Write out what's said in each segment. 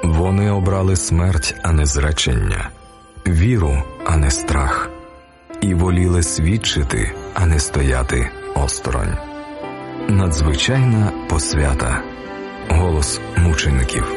Вони обрали смерть, а не зречення, віру, а не страх, і воліли свідчити, а не стояти осторонь. Надзвичайна посвята. Голос мучеників.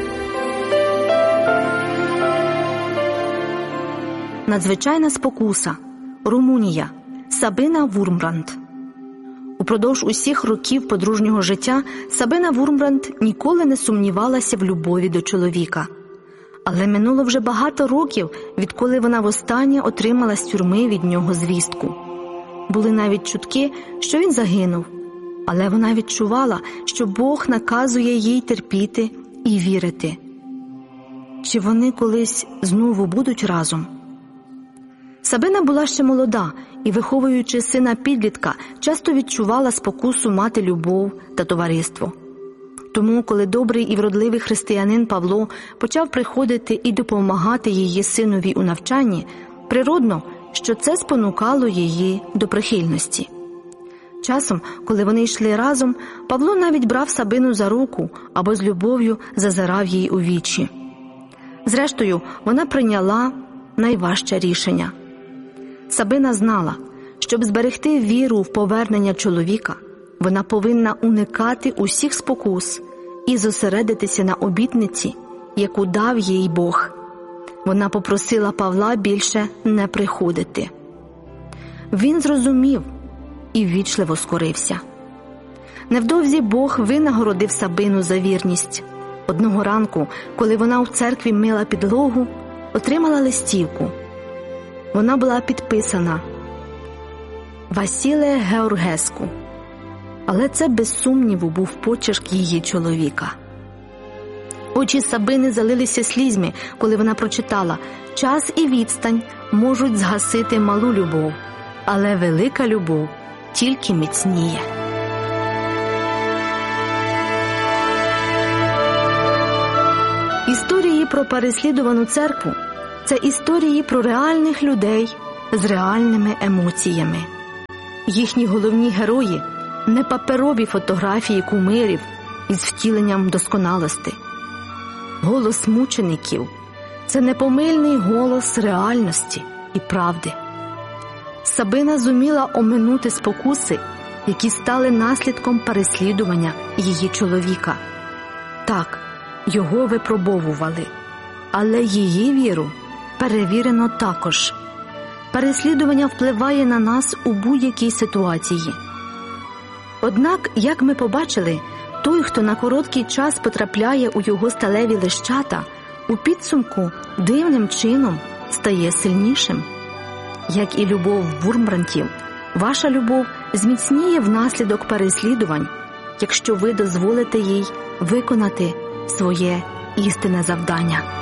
Надзвичайна спокуса. Румунія. Сабина Вурмбранд. Упродовж усіх років подружнього життя Сабина Вурмбранд ніколи не сумнівалася в любові до чоловіка. Але минуло вже багато років, відколи вона востаннє отримала з тюрми від нього звістку. Були навіть чутки, що він загинув, але вона відчувала, що Бог наказує їй терпіти і вірити. Чи вони колись знову будуть разом? Сабина була ще молода і, виховуючи сина-підлітка, часто відчувала спокусу мати любов та товариство. Тому, коли добрий і вродливий християнин Павло почав приходити і допомагати її синові у навчанні, природно, що це спонукало її до прихильності. Часом, коли вони йшли разом, Павло навіть брав Сабину за руку або з любов'ю зазирав їй у вічі. Зрештою, вона прийняла найважче рішення. Сабина знала, щоб зберегти віру в повернення чоловіка, вона повинна уникати усіх спокус і зосередитися на обітниці, яку дав їй Бог. Вона попросила Павла більше не приходити. Він зрозумів і ввічливо скорився. Невдовзі Бог винагородив Сабину за вірність. Одного ранку, коли вона у церкві мила підлогу, отримала листівку. Вона була підписана «Василе Георгеску». Але це, без сумніву, був почерк її чоловіка. Очі Сабини залилися слізьми, коли вона прочитала: «Час і відстань можуть згасити малу любов, але велика любов тільки міцніє». Історії про переслідувану церкву – це історії про реальних людей з реальними емоціями. Їхні головні герої – не паперові фотографії кумирів із втіленням досконалості. Голос мучеників – це непомильний голос реальності і правди. Сабина зуміла оминути спокуси, які стали наслідком переслідування її чоловіка. Так, його випробовували, але її віру перевірено також. Переслідування впливає на нас у будь-якій ситуації. Однак, як ми побачили, той, хто на короткий час потрапляє у його сталеві лищата, у підсумку дивним чином стає сильнішим. Як і любов Вурмбрандтів, ваша любов зміцніє внаслідок переслідувань, якщо ви дозволите їй виконати своє істинне завдання.